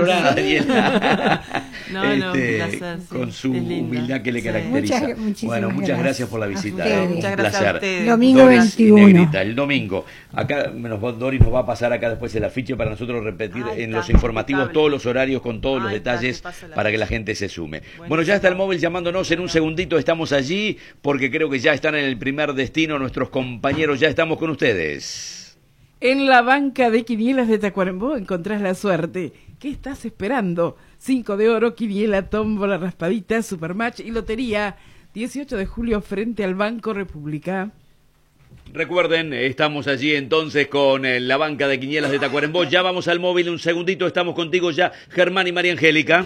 valorada, Daniela. No, un placer, sí, con su humildad que le caracteriza. Muchas gracias por la visita. Muchas Un gracias placer. a ustedes. Domingo Doris y 21. Negrita, el domingo. Acá Doris nos va a pasar acá después el afiche para nosotros repetir en los informativos todos los horarios con todos los detalles para que la gente se sume. Bueno, ya está el móvil llamándonos en un segundito, estamos allí porque creo que ya están en el primer destino nuestros compañeros, ya estamos con ustedes. En la banca de quinielas de Tacuarembó encontrás la suerte. ¿Qué estás esperando? 5 de oro, quiniela, tómbola, raspadita, supermatch y lotería. 18 de julio frente al Banco República. Recuerden, estamos allí entonces con la banca de quinielas de Tacuarembó. Ya vamos al móvil un segundito, estamos contigo ya, Germán y María Angélica.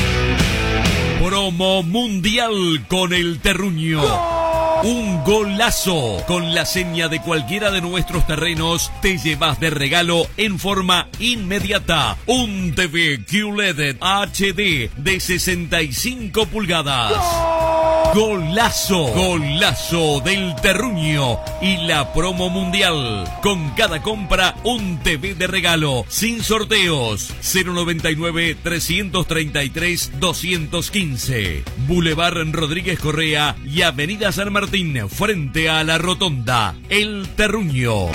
Promo Mundial con el Terruño. Un golazo. Con la seña de cualquiera de nuestros terrenos te llevas de regalo en forma inmediata un TV QLED HD de 65 pulgadas. Golazo. Golazo del Terruño y la promo mundial. Con cada compra un TV de regalo. Sin sorteos. 099-333-215. Boulevard Rodríguez Correa y Avenida San Martín, frente a la Rotonda. El Terruño.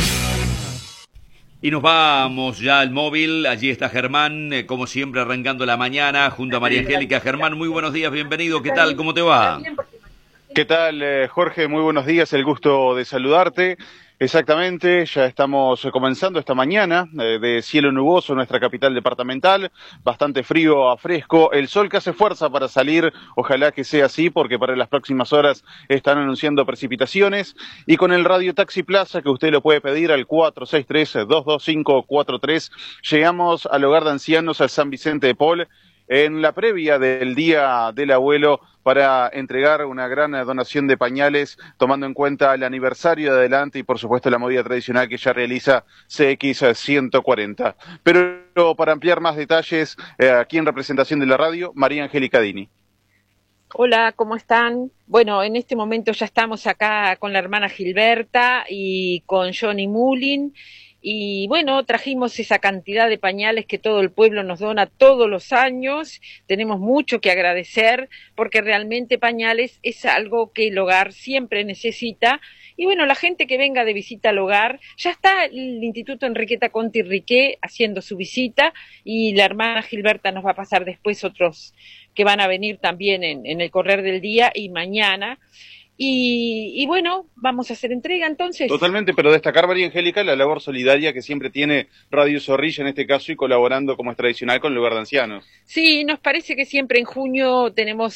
Y nos vamos ya al móvil, allí está Germán, como siempre arrancando la mañana junto a María Angélica. Germán, muy buenos días, bienvenido, ¿qué tal? ¿Cómo te va? ¿Qué tal, Jorge? Muy buenos días, el gusto de saludarte. Exactamente, ya estamos comenzando esta mañana de cielo nuboso en nuestra capital departamental, bastante frío a fresco, el sol que hace fuerza para salir, ojalá que sea así porque para las próximas horas están anunciando precipitaciones y con el Radio Taxi Plaza que usted lo puede pedir al 463-22543, llegamos al hogar de ancianos al San Vicente de Paul en la previa del Día del Abuelo para entregar una gran donación de pañales, tomando en cuenta el aniversario de adelante y por supuesto la movida tradicional que ya realiza CX 140. Pero para ampliar más detalles, aquí en representación de la radio, María Angélica Dini. Hola, ¿cómo están? Bueno, en este momento ya estamos acá con la hermana Gilberta y con Johnny Mullin. Y bueno, trajimos esa cantidad de pañales que todo el pueblo nos dona todos los años. Tenemos mucho que agradecer porque realmente pañales es algo que el hogar siempre necesita. Y bueno, la gente que venga de visita al hogar, ya está el Instituto Enriqueta Conti Riqué haciendo su visita y la hermana Gilberta nos va a pasar después otros que van a venir también en el correr del día y mañana. Y bueno, vamos a hacer entrega entonces. Totalmente, pero destacar, María Angélica, la labor solidaria que siempre tiene Radio Zorrilla en este caso y colaborando como es tradicional con el lugar de ancianos. Sí, nos parece que siempre en junio tenemos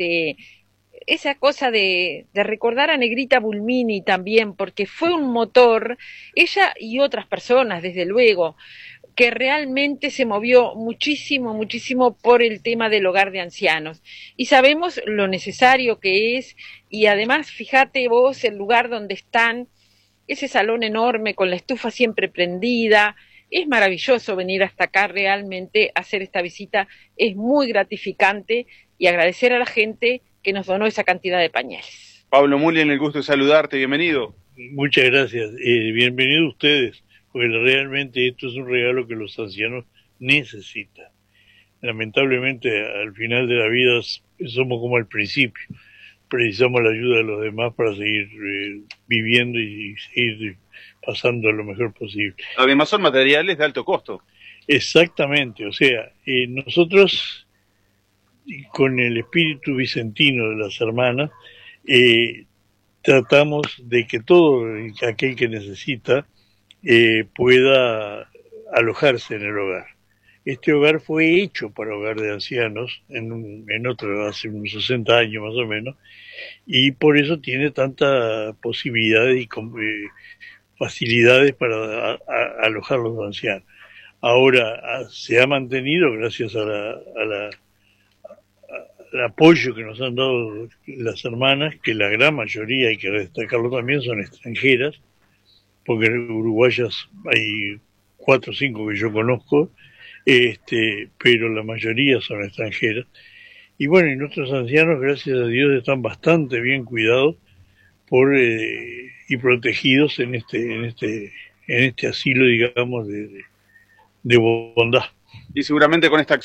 esa cosa de recordar a Negrita Bulmini también, porque fue un motor, ella y otras personas, desde luego, que realmente se movió muchísimo, muchísimo por el tema del hogar de ancianos. Y sabemos lo necesario que es, y además, fíjate vos, el lugar donde están, ese salón enorme con la estufa siempre prendida, es maravilloso venir hasta acá realmente a hacer esta visita, es muy gratificante, y agradecer a la gente que nos donó esa cantidad de pañales. Pablo Mullin, el gusto de saludarte, bienvenido. Muchas gracias, bienvenidos ustedes. Porque realmente esto es un regalo que los ancianos necesitan. Lamentablemente, al final de la vida somos como al principio. Precisamos la ayuda de los demás para seguir viviendo y seguir pasando lo mejor posible. Además son materiales de alto costo. Exactamente, o sea, nosotros con el espíritu vicentino de las hermanas tratamos de que todo aquel que necesita pueda alojarse en el hogar. Este hogar fue hecho para hogar de ancianos en otro, hace unos 60 años más o menos, y por eso tiene tanta posibilidades y facilidades para alojar a los ancianos. Ahora se ha mantenido gracias al apoyo que nos han dado las hermanas, que la gran mayoría, hay que destacarlo también, son extranjeras, porque uruguayas hay 4 o 5 que yo conozco, pero la mayoría son extranjeras. Y bueno, y nuestros ancianos, gracias a Dios, están bastante bien cuidados y protegidos en este asilo, digamos, de bondad. Y seguramente con esta